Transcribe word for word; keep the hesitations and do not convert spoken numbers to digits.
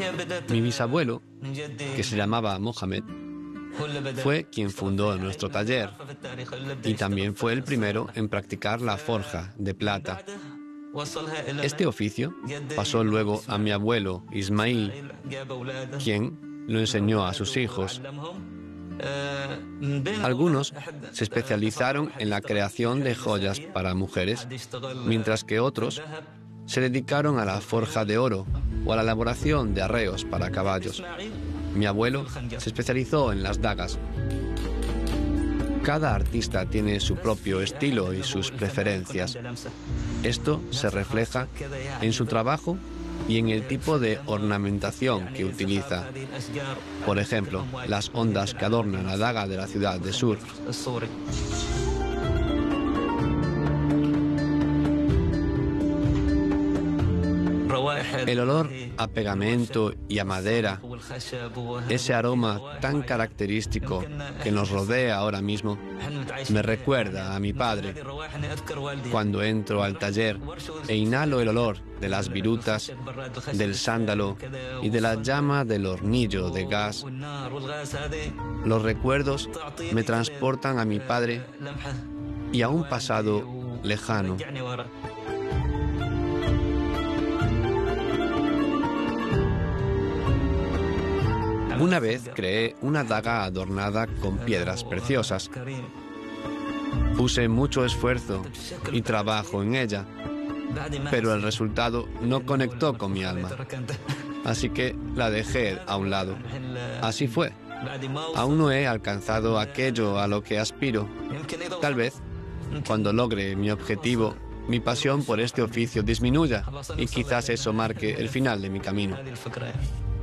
Mi bisabuelo, que se llamaba Mohamed, fue quien fundó nuestro taller y también fue el primero en practicar la forja de plata. Este oficio pasó luego a mi abuelo Ismail, quien lo enseñó a sus hijos. Algunos se especializaron en la creación de joyas para mujeres, mientras que otros se dedicaron a la forja de oro o a la elaboración de arreos para caballos. Mi abuelo se especializó en las dagas. Cada artista tiene su propio estilo y sus preferencias. Esto se refleja en su trabajo y en el tipo de ornamentación que utiliza. Por ejemplo, las ondas que adornan la daga de la ciudad de Sur. El olor a pegamento y a madera, ese aroma tan característico que nos rodea ahora mismo, me recuerda a mi padre. Cuando entro al taller e inhalo el olor de las virutas, del sándalo y de la llama del hornillo de gas, los recuerdos me transportan a mi padre y a un pasado lejano. Una vez creé una daga adornada con piedras preciosas. Puse mucho esfuerzo y trabajo en ella, pero el resultado no conectó con mi alma. Así que la dejé a un lado. Así fue. Aún no he alcanzado aquello a lo que aspiro. Tal vez, cuando logre mi objetivo, mi pasión por este oficio disminuya y quizás eso marque el final de mi camino.